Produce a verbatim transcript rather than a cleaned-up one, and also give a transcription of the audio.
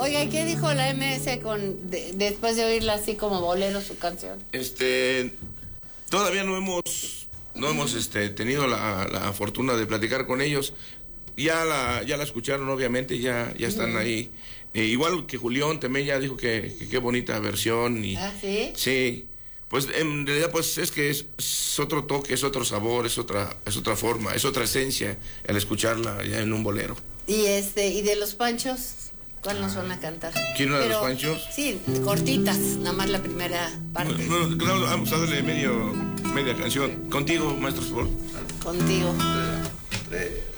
Oiga, ¿y qué dijo la M S con de, después de oírla así como bolero su canción? Este, todavía no hemos, no hemos este, tenido la, la fortuna de platicar con ellos. Ya la, ya la escucharon, obviamente, ya, ya están ahí. Eh, igual que Julián también ya dijo que qué bonita versión. Y, ¿Ah, sí? Sí. Pues en realidad pues es que es, es otro toque, es otro sabor, es otra, es otra forma, es otra esencia el escucharla ya en un bolero. Y este, y de los Panchos, ¿cuál nos van a cantar? ¿Quién era de los Panchos? Sí, cortitas, nada más la primera parte. Bueno, claro, vamos a darle medio, media canción. Contigo, maestro Sport. Contigo. Tres.